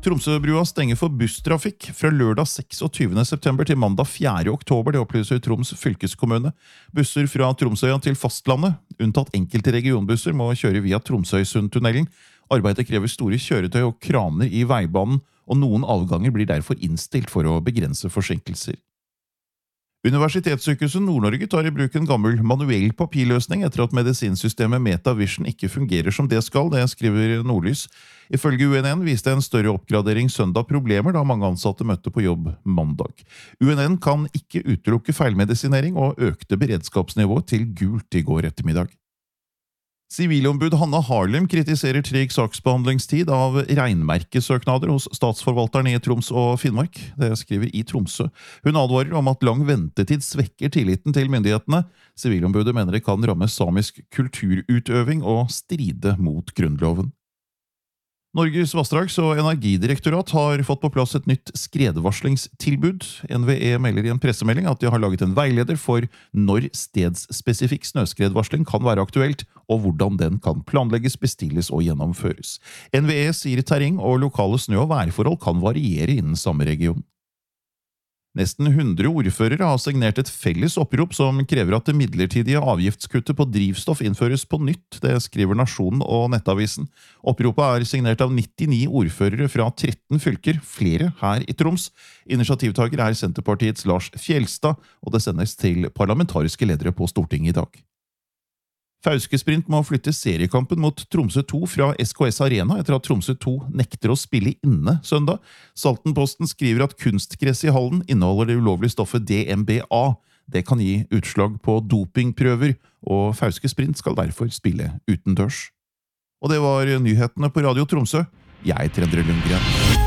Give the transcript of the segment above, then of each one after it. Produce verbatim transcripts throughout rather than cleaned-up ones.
Tromsøbrua stenger for busstrafikk fra lørdag seksogtyvende september til mandag fjerde oktober, det opplyser Troms fylkeskommune. Busser fra Tromsøya til fastlandet, unntatt enkelte regionbusser, må kjøre via Tromsøysundtunnelen. Arbeidet krever store kjøretøy og kraner i veibanen, og noen avganger blir derfor innstilt for å begrense forsinkelser. Universitetssykehuset Nord-Norge tar i bruk en gammel manuell papirløsning etter at medisinsystemet MetaVision ikke fungerer som det skal, det skriver Nordlys. Ifølge U N N viste en større oppgradering søndag problemer da mange ansatte møtte på jobb mandag. U N N kan ikke utelukke feilmedisinering og økte beredskapsnivået til gult i går ettermiddag. Sivilombud Hanna Harlem kritiserer treg saksbehandlingstid av regnmerkesøknader hos statsforvalteren i Troms og Finnmark. Det skriver i Tromsø. Hun advarer om at lang ventetid svekker tilliten til myndighetene. Sivilombudet mener det kan ramme samisk kulturutøving og stride mot grunnloven. Norges vassdrags- og energidirektorat har fått på plass et nytt skredvarslingstilbud. N V E melder i en pressemelding at de har laget en veileder for når stedsspesifikk snøskredvarsling kan være aktuelt, og hvordan den kan planlegges, bestilles og gjennomføres. N V E sier terreng og lokale snø- og værforhold kan variere innen samme region. Nesten hundre ordførere har signert et felles opprop som krever at det midlertidige avgiftskuttet på drivstoff innføres på nytt, det skriver Nasjonen og Nettavisen. Oppropet er signert av nittini ordførere fra tretten fylker, flere her i Troms. Initiativtaker er Senterpartiets Lars Fjelstad, og det sendes til parlamentariske ledere på Stortinget i dag. Fauske Sprint må flytte seriekampen mot Tromsø to fra S K S Arena etter at Tromsø to nekter å spille inne søndag. Saltenposten skriver at kunstgress i hallen inneholder det ulovlige stoffet D M B A. Det kan gi utslag på dopingprøver, og Fauske Sprint skal derfor spille utendørs. Og det var nyhetene på Radio Tromsø. Jeg heter Endre Lundgren.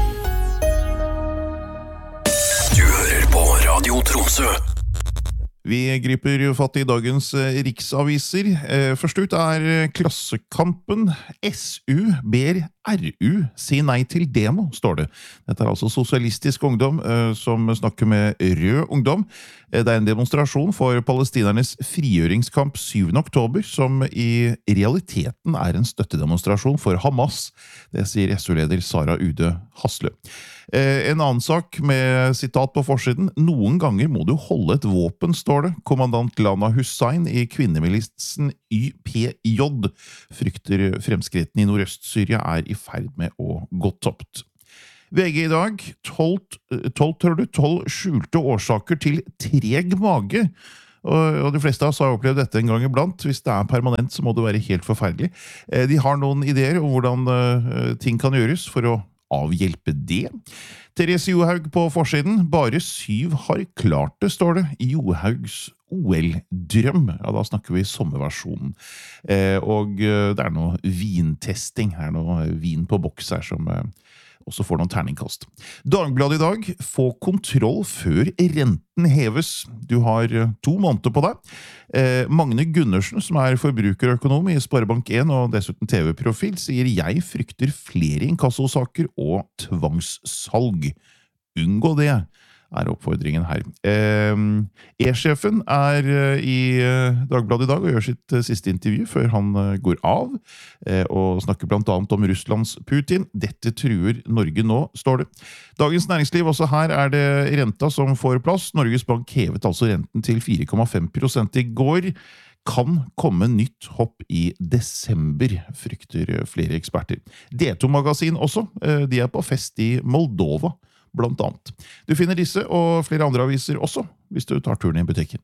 Du hører på Radio Tromsø. Vi griper fatt i dagens riksaviser. Først ut er Klassekampen. S U ber R U si nei til demo, står det. Dette er altså Sosialistisk Ungdom som snakker med Rød Ungdom. Det er en demonstrasjon for palestinernes frigjøringskamp syvende oktober, som i realiteten er en støttedemonstrasjon for Hamas. Det sier S U-leder Sara Ude Haslø. En annen sak med sitat på forsiden. Noen ganger må du holde et våpen, står det. Kommandant Lana Hussein i kvinnemilitsen Y P J frykter fremskrittene i Nordøst-Syria er i ferd med å gå topt. V G i dag, tolv, tror du, tolv skjulte årsaker til treg mage. Og de fleste av oss har opplevd dette en gang iblant. Hvis det er permanent, så må det være helt forferdelig. De har noen ideer om hvordan ting kan gjøres for å avhjelpe det. Therese Johaug på forsiden. Bare syv har klart det, står det. Johaugs O L-drøm. Ja, da snakker vi sommerversjonen. Eh, og det er noe vintesting. Det er noe vin på boks her som eh, også får noen terningkast. Dagbladet i dag. Få kontroll før renten heves. Du har to måneder på deg. Eh, Magne Gundersen, som er forbrukerøkonom i Sparebank en og dessuten T V-profil, sier jeg frykter flere inkassosaker og tvangssalg. Unngå det, er oppfordringen her. E-sjefen er i Dagbladet i dag og gjør sitt siste intervju før han går av, og snakker blant annet om Russlands Putin. Dette truer Norge nå, står det. Dagens Næringsliv, også her er det renta som får plass. Norges Bank hevet altså renten til fire komma fem prosent i går. Kan komme nytt hopp i desember, frykter flere eksperter. D to-magasin også, de er på fest i Moldova, blant annet. Du finner disse og flere andre aviser også, hvis du tar turen i butikken.